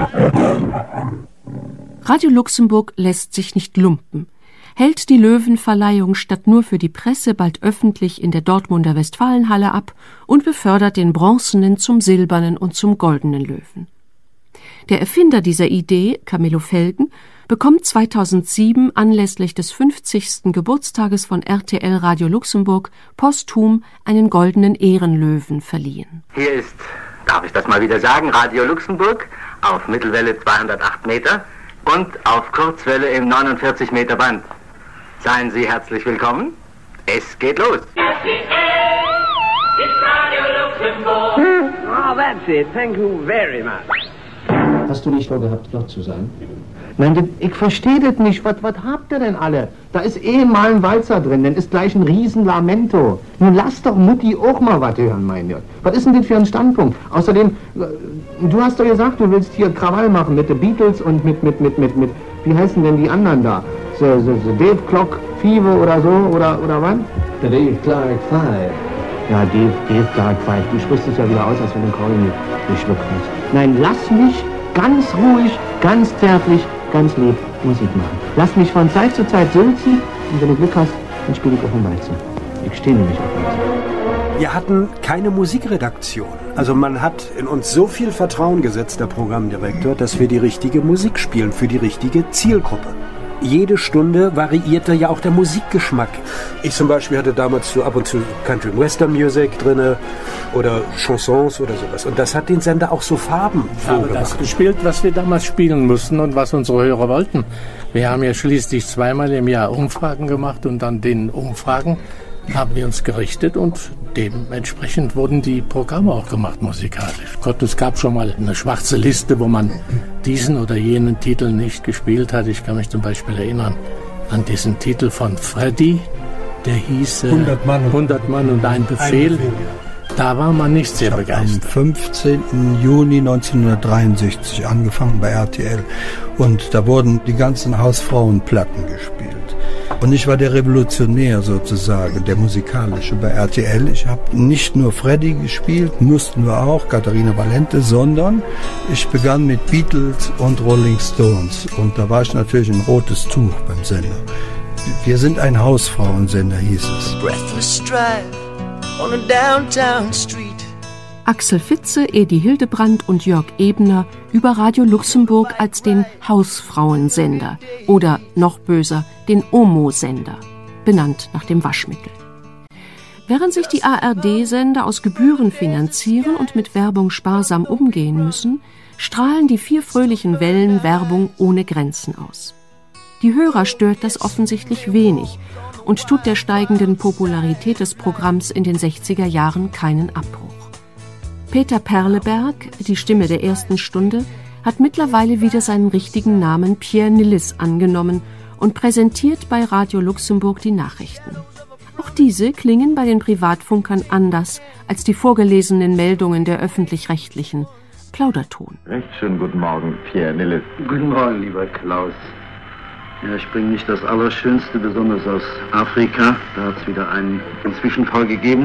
Radio Luxemburg lässt sich nicht lumpen, hält die Löwenverleihung statt nur für die Presse bald öffentlich in der Dortmunder Westfalenhalle ab und befördert den bronzenen zum silbernen und zum goldenen Löwen. Der Erfinder dieser Idee, Camillo Felgen, bekommt 2007 anlässlich des 50. Geburtstages von RTL Radio Luxemburg posthum einen goldenen Ehrenlöwen verliehen. Hier ist, darf ich das mal wieder sagen, Radio Luxemburg auf Mittelwelle 208 Meter und auf Kurzwelle im 49 Meter Band. Seien Sie herzlich willkommen. Es geht los. Oh, that's it. Thank you very much. Hast du nicht vorgehabt, dort zu sein? Nein, ich verstehe das nicht. Was habt ihr denn alle? Da ist mal ein Walzer drin, dann ist gleich ein riesen Lamento. Nun lass doch Mutti auch mal was hören, mein Gott. Was ist denn das für ein Standpunkt? Außerdem, du hast doch gesagt, du willst hier Krawall machen mit den Beatles und mit, wie heißen denn die anderen da? So Dave Clark Fever oder so, oder was? Der Dave Clark Five. Ja, Dave Clark Five. Du sprichst es ja wieder aus, als wenn du den Korn geschluckt hast. Nein, lass mich ganz ruhig, ganz zärtlich, ganz lieb Musik machen. Lass mich von Zeit zu Zeit sulzen und wenn du Glück hast, dann spiele ich auch ein Walzer. Ich stehe nämlich auf Walzer. Wir hatten keine Musikredaktion. Also man hat in uns so viel Vertrauen gesetzt, der Programmdirektor, dass wir die richtige Musik spielen für die richtige Zielgruppe. Jede Stunde variierte ja auch der Musikgeschmack. Ich zum Beispiel hatte damals so ab und zu Country and Western Music drin oder Chansons oder sowas. Und das hat den Sender auch so farbenfroh gemacht. Das gespielt, was wir damals spielen mussten und was unsere Hörer wollten. Wir haben ja schließlich zweimal im Jahr Umfragen gemacht und an den Umfragen haben wir uns gerichtet und dementsprechend wurden die Programme auch gemacht musikalisch. Gott, es gab schon mal eine schwarze Liste, wo man diesen oder jenen Titel nicht gespielt hat. Ich kann mich zum Beispiel erinnern an diesen Titel von Freddy, der hieß 100 Mann und ein Befehl. Da war man nicht sehr begeistert. Am 15. Juni 1963 angefangen bei RTL und da wurden die ganzen Hausfrauenplatten gespielt. Und ich war der Revolutionär sozusagen, der musikalische bei RTL. Ich habe nicht nur Freddy gespielt, mussten wir auch, Katharina Valente, sondern ich begann mit Beatles und Rolling Stones. Und da war ich natürlich ein rotes Tuch beim Sender. Wir sind ein Hausfrauensender, hieß es. Breathless drive on a downtown street. Axel Fitze, Edi Hildebrand und Jörg Ebner über Radio Luxemburg als den Hausfrauensender oder noch böser, den Omo-Sender, benannt nach dem Waschmittel. Während sich die ARD-Sender aus Gebühren finanzieren und mit Werbung sparsam umgehen müssen, strahlen die 4 fröhlichen Wellen Werbung ohne Grenzen aus. Die Hörer stört das offensichtlich wenig und tut der steigenden Popularität des Programms in den 60er Jahren keinen Abbruch. Peter Perleberg, die Stimme der ersten Stunde, hat mittlerweile wieder seinen richtigen Namen Pierre Nilles angenommen und präsentiert bei Radio Luxemburg die Nachrichten. Auch diese klingen bei den Privatfunkern anders als die vorgelesenen Meldungen der Öffentlich-Rechtlichen. Plauderton. Recht schönen guten Morgen, Pierre Nilles. Guten Morgen, lieber Klaus. Ja, ich bringe nicht das Allerschönste, besonders aus Afrika. Da hat es wieder einen Zwischenfall gegeben.